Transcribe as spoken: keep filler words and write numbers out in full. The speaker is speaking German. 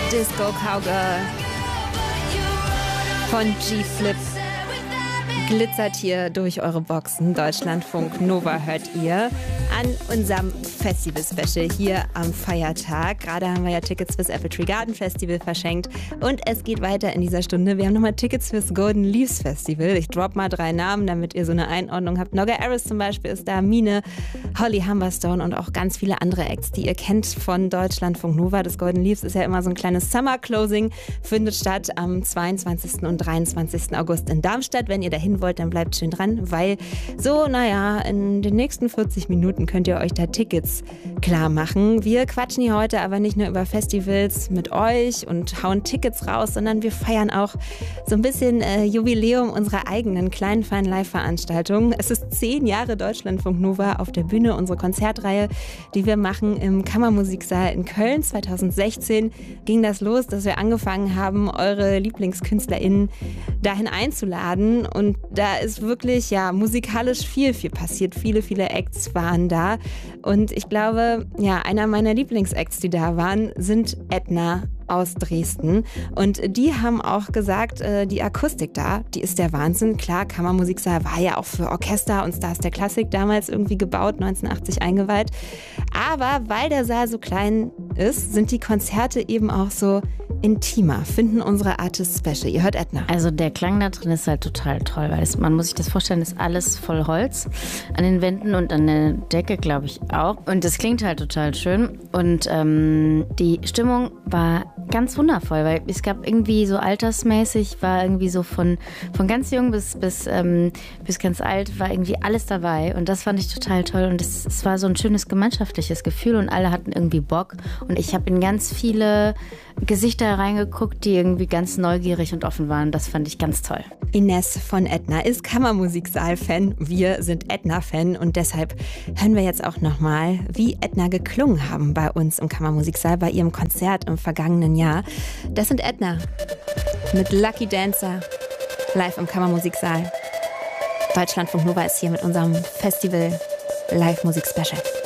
Disco Cowgirl von G-Flip glitzert hier durch eure Boxen. Deutschlandfunk Nova hört ihr an unserem Festival-Special hier am Feiertag. Gerade haben wir ja Tickets fürs Apple Tree Garden Festival verschenkt und es geht weiter in dieser Stunde. Wir haben nochmal Tickets fürs Golden Leaves Festival. Ich drop mal drei Namen, damit ihr so eine Einordnung habt. Nogga Aris zum Beispiel ist da, Mine, Holly Humberstone und auch ganz viele andere Acts, die ihr kennt von Deutschlandfunk Nova. Das Golden Leaves ist ja immer so ein kleines Summer-Closing, findet statt am zweiundzwanzigsten und dreiundzwanzigsten August in Darmstadt. Wenn ihr dahin wollt, dann bleibt schön dran, weil so, naja, in den nächsten vierzig Minuten könnt ihr euch da Tickets klar machen. Wir quatschen hier heute aber nicht nur über Festivals mit euch und hauen Tickets raus, sondern wir feiern auch so ein bisschen äh, Jubiläum unserer eigenen kleinen, feinen Live-Veranstaltung. Es ist zehn Jahre Deutschlandfunk Nova auf der Bühne, unsere Konzertreihe, die wir machen im Kammermusiksaal in Köln. zweitausendsechzehn ging das los, dass wir angefangen haben, eure LieblingskünstlerInnen dahin einzuladen und da ist wirklich, ja, musikalisch viel, viel passiert. Viele, viele Acts waren da. Und ich glaube, ja, einer meiner Lieblingsacts, die da waren, sind Edna aus Dresden. Und die haben auch gesagt, äh, die Akustik da, die ist der Wahnsinn. Klar, Kammermusiksaal war ja auch für Orchester und Stars der Klassik damals irgendwie gebaut, neunzehnhundertachtzig eingeweiht. Aber weil der Saal so klein ist, sind die Konzerte eben auch so intimer, finden unsere Artists special. Ihr hört Edna. Also der Klang da drin ist halt total toll, weil es, man muss sich das vorstellen, ist alles voll Holz an den Wänden und an der Decke, glaube ich, auch. Und das klingt halt total schön. Und ähm, die Stimmung war ganz wundervoll, weil es gab irgendwie so altersmäßig, war irgendwie so von, von ganz jung bis, bis, ähm, bis ganz alt, war irgendwie alles dabei. Und das fand ich total toll. Und es, es war so ein schönes gemeinschaftliches Gefühl und alle hatten irgendwie Bock. Und ich habe in ganz viele Gesichter reingeguckt, die irgendwie ganz neugierig und offen waren. Das fand ich ganz toll. Ines von Edna ist Kammermusiksaal-Fan. Wir sind Edna-Fan und deshalb hören wir jetzt auch nochmal, wie Edna geklungen haben bei uns im Kammermusiksaal bei ihrem Konzert im vergangenen Jahr. Das sind Edna mit Lucky Dancer live im Kammermusiksaal. Deutschlandfunk Nova ist hier mit unserem Festival Live-Musik-Special.